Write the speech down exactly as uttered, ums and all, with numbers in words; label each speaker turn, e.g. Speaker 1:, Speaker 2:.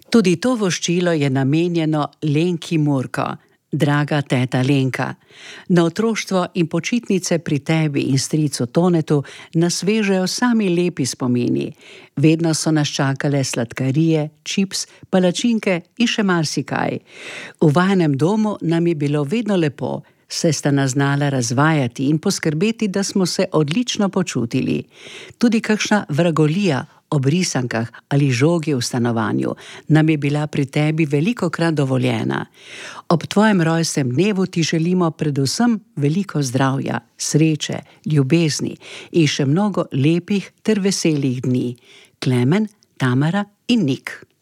Speaker 1: Tudi to voščilo je namenjeno Lenki Murko. Draga teta Lenka, na otroštvo in počitnice pri tebi in stricu Tonetu nas vežejo sami lepi spomini. Vedno so nas čakale sladkarije, čips, palačinke in še marsikaj. V vajinem domu nam je bilo vedno lepo, saj sta nas znala razvajati in poskrbeti, da smo se odlično počutili. Tudi kakšna vragolija ob risankah ali žogi v stanovanju nam je bila pri tebi velikokrat dovoljena. Ob tvojem rojstnem dnevu ti želimo predvsem veliko zdravja, sreče, ljubezni in še mnogo lepih ter veselih dni. Klemen, Tamara in Nik.